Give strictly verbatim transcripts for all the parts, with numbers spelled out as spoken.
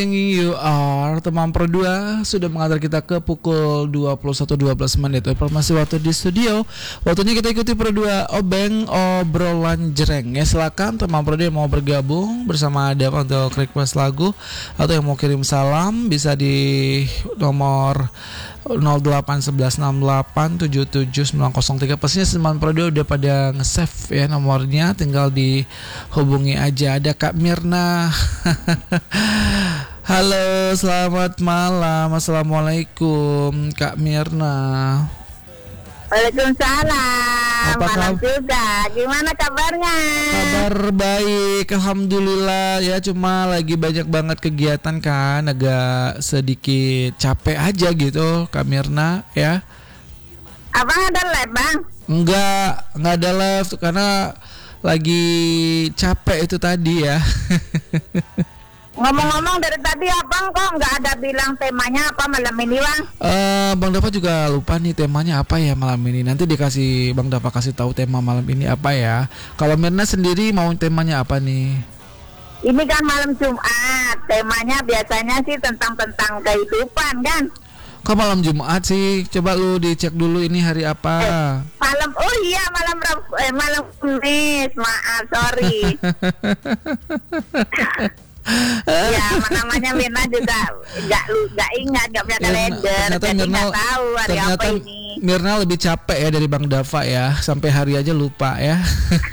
You are teman berdua sudah mengantar kita ke pukul dua puluh satu dua belas menit informasi waktu di studio. Waktunya kita ikuti berdua obeng obrolan jereng. Ya silakan teman berdua yang mau bergabung bersama Adam untuk request lagu atau yang mau kirim salam bisa di nomor nol delapan satu satu enam delapan tujuh tujuh sembilan nol tiga. Pastinya teman berdua udah pada nge-save ya nomornya, tinggal dihubungi aja. Ada Kak Mirna. Halo, selamat malam. Assalamualaikum Kak Mirna. Waalaikumsalam. Apa malam kab- juga. Gimana kabarnya? Kabar baik, alhamdulillah ya. Cuma lagi banyak banget kegiatan kan, agak sedikit capek aja gitu Kak Mirna ya. Abang ada live bang? Enggak, enggak ada live karena lagi capek itu tadi ya. Ngomong-ngomong dari tadi abang kok nggak ada bilang temanya apa malam ini bang? Uh, Bang Dava juga lupa nih temanya apa ya malam ini. Nanti dikasih Bang Dava kasih tahu tema malam ini apa ya. Kalau Mirna sendiri mau temanya apa nih? Ini kan malam Jumat, temanya biasanya sih tentang tentang kehidupan kan? Kok malam Jumat sih? Coba lu dicek dulu ini hari apa. Eh, malam, oh iya malam eh, malam Kamis, maaf sorry. Ya namanya Mirna juga nggak lu nggak ingat, nggak punya kalender, ternyata jadi Mirna, nggak tahu hari ternyata apa ini. Mirna lebih capek ya dari Bang Dava ya, sampai hari aja lupa ya.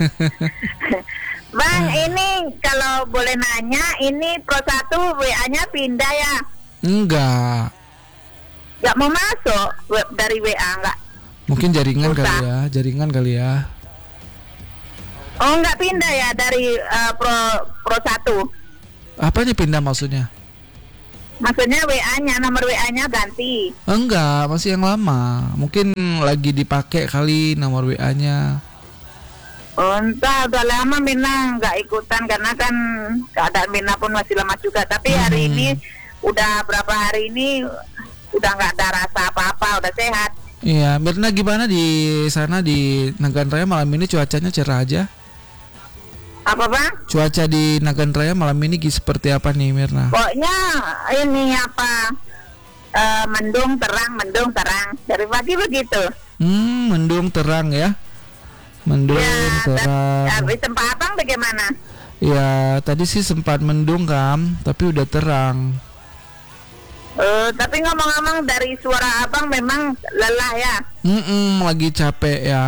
Bang, ini kalau boleh nanya, ini Pro satu W A-nya pindah ya? Enggak. Nggak mau masuk web dari W A nggak? Mungkin jaringan Susah. kali ya, jaringan kali ya. Oh nggak pindah ya dari uh, Pro Pro satu? Apanya pindah maksudnya? Maksudnya W A-nya, nomor W A-nya ganti? Enggak, masih yang lama. Mungkin lagi dipakai kali nomor W A-nya. Oh entah, udah lama Mirna nggak ikutan karena kan keadaan Mirna pun masih lama juga. Tapi hari Hmm. ini udah berapa hari ini udah nggak ada rasa apa-apa, udah sehat. Iya, Mirna gimana di sana di Nagan Raya malam ini cuacanya cerah aja? Apa bang? Cuaca di Nagan Raya malam ini seperti apa nih Mirna? Pokoknya ini apa uh, mendung terang, mendung terang dari pagi begitu. Hmm, mendung terang ya. Mendung Ya, terang. tapi tempat abang bagaimana? Ya, tadi sih sempat mendung kan, tapi udah terang. Uh, tapi ngomong-ngomong dari suara abang memang lelah ya. Mm-mm, lagi capek ya.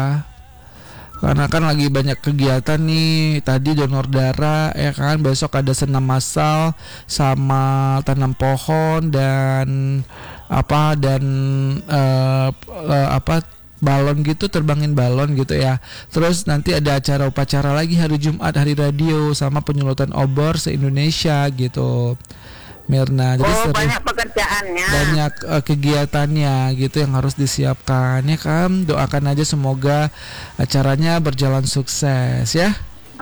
Karena kan lagi banyak kegiatan nih. Tadi donor darah ya kan, besok ada senam massal sama tanam pohon dan apa dan uh, uh, apa balon gitu, terbangin balon gitu ya. Terus nanti ada acara upacara lagi hari Jumat, hari radio sama penyulutan obor se-Indonesia gitu Mirna. Jadi Oh seru, banyak pekerjaannya. banyak uh, kegiatannya gitu yang harus disiapkan ya kan. Doakan aja semoga acaranya berjalan sukses ya.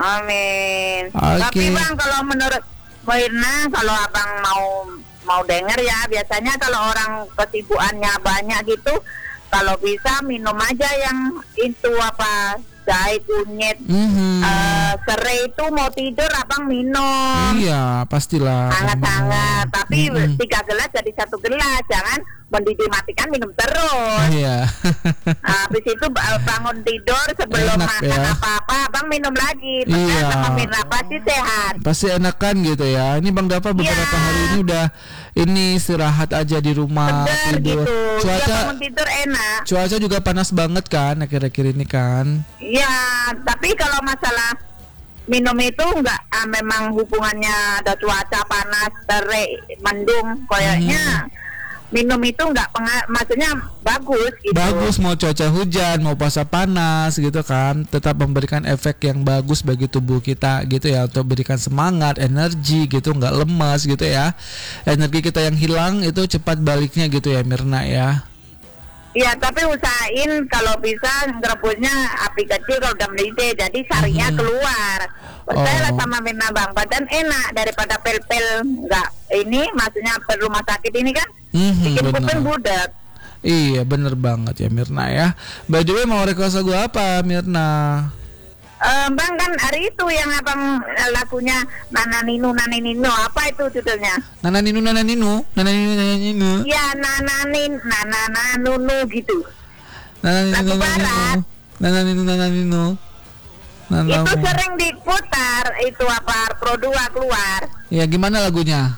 Amin. Oke. Tapi bang kalau menurut Mirna, kalau abang mau mau dengar ya, biasanya kalau orang kesibukannya banyak gitu, kalau bisa minum aja yang itu apa jahe kunyit, Mhm. eh, serai itu mau tidur abang minum Iya pastilah. hangat-hangat, tapi Mhm. tiga gelas jadi satu gelas, jangan mendidih matikan minum terus. Iya. Nah, habis itu ba- bangun tidur sebelum Enak makan ya. apa-apa abang minum lagi. Iya. Makanya sama Mirna pasti sehat. Pasti enakan gitu ya. Ini Bang Dava beberapa Iya. hari ini udah ini istirahat aja di rumah Segar tidur. gitu. Dia Cuaca bangun tidur enak. cuaca juga panas banget kan akhir-akhir ini kan. Ya, tapi kalau masalah minum itu enggak ah, memang hubungannya ada cuaca panas, terik, mendung, kayaknya minum itu enggak penga- maksudnya bagus gitu. Bagus mau cuaca hujan, mau puasa panas gitu kan, tetap memberikan efek yang bagus bagi tubuh kita gitu ya, untuk berikan semangat, energi gitu, nggak lemas gitu ya. Energi kita yang hilang itu cepat baliknya gitu ya Mirna ya. Iya, tapi usahain kalau bisa ngerebusnya api kecil kalau udah mendidih, jadi sarinya Mhm. keluar. Percayalah Oh. sama Mirna bang, badan enak daripada pel-pel nggak ini, maksudnya pel rumah sakit ini kan Mhm, bikin bener. kuping budak. Iya bener banget ya Mirna ya. By the way mau request lagu apa Mirna? Eh, Bang kan hari itu yang abang eh, lagunya Nana Ninu Nana Nino, apa itu judulnya? Nana Ninu Nana Ninu Nana Ninu Nana Ninu Ya Nana Nin Nana Nanu gitu. Nana Ninu Lagu Nana barat. Ninu Nana Ninu Nana Ninu Nana Itu Ninu. sering diputar itu apa Pro dua keluar. Ya gimana lagunya?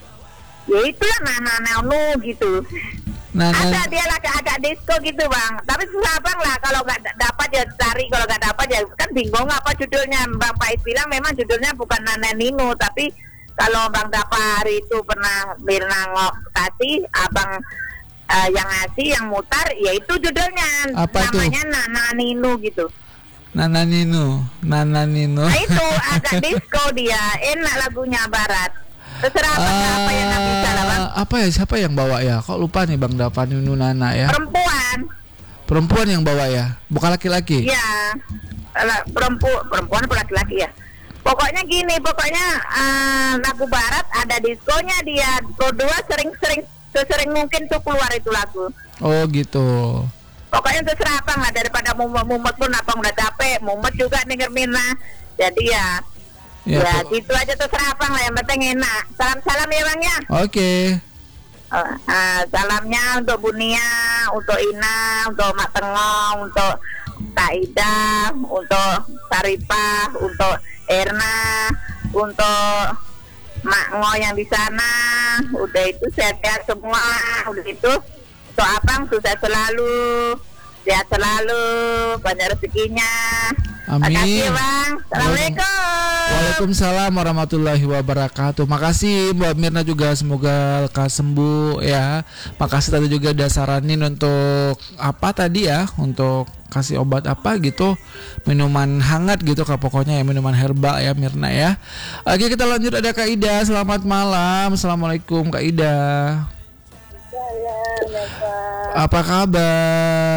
Ya itulah Nana Nanu gitu. Nana Ada dia agak-agak disco gitu bang. Tapi susah bang lah kalau nggak d- dapat ya cari, kalau nggak dapat ya kan bingung apa judulnya. Bang Pais bilang memang judulnya bukan Nana Nino, tapi kalau bang dapat hari itu pernah Mirna ngo- kasih abang eh, yang ngasih yang mutar, ya itu judulnya. Apa itu? Namanya Nana Nino gitu. Nana Ninu Nana Ninu. Nah itu agak disco dia, enak lagunya barat. Terserah abang apa yang nggak bisa lah bang. Ah, apa ya, siapa yang bawa ya? Kok lupa nih Bang Dava Nunu Nana ya? Perempuan. Perempuan yang bawa ya? Bukan laki-laki? Iya, perempuan, perempuan atau laki-laki ya. Pokoknya gini, pokoknya eh, lagu barat ada diskonya dia. Pro dua sering-sering, sesering mungkin tuh keluar itu lagu. Oh gitu. Pokoknya terserah abang lah, daripada mumet-mumet pun abang udah capek, mumet juga denger Mirna. Jadi ya, Ya, ya, po- gitu aja terserah abang lah, yang penting enak. Salam-salam ya bang ya. Oke. Eh, eh, salamnya untuk Bunia, untuk Ina, untuk Mak Tengong, untuk Kak Ida, untuk Saripah, untuk Erna, untuk Mak Ngo yang di sana. Udah itu sehat-sehat semua. Udah itu untuk abang sukses selalu, sehat selalu, banyak rezekinya. Amin. Makasih bang. Assalamualaikum. Waalaikumsalam warahmatullahi wabarakatuh. Makasih Mbak Mirna juga, semoga lekas sembuh ya. Makasih tadi juga udah saranin untuk apa tadi ya, untuk kasih obat apa gitu, minuman hangat gitu kak, pokoknya ya minuman herbal ya Mirna ya. Oke kita lanjut, ada Kak Ida. Selamat malam. Assalamualaikum Kak Ida. Apa kabar?